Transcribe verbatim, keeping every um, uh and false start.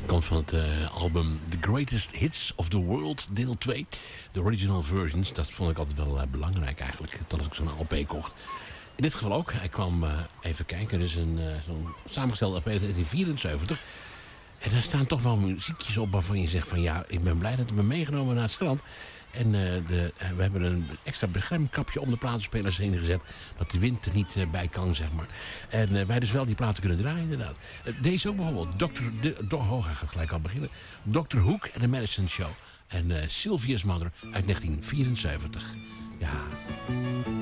Komt van het uh, album The Greatest Hits of the World, deel twee. De original versions, dat vond ik altijd wel uh, belangrijk eigenlijk. Dat ik zo'n L P kocht. In dit geval ook. Hij kwam, uh, even kijken, er is een uh, zo'n samengestelde L P uit negentien vierenzeventig. En daar staan toch wel muziekjes op waarvan je zegt van ja, ik ben blij dat we me meegenomen naar het strand. En uh, de, uh, we hebben een extra beschermkapje om de platenspelers heen gezet. Dat de wind er niet uh, bij kan, zeg maar. En uh, wij dus wel die platen kunnen draaien, inderdaad. Uh, deze ook bijvoorbeeld. dokter De, do, oh, hij gaat gelijk al beginnen. dokter Hook en The Medicine Show. En uh, Sylvia's Mother uit negentien vierenzeventig. Ja...